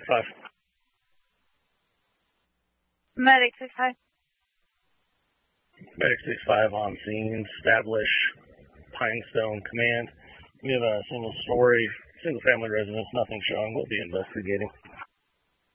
5. Medic 6-5. Medic 6-5 on scene. Establish Pinestone Command. We have a single family residence, nothing showing. We'll be investigating.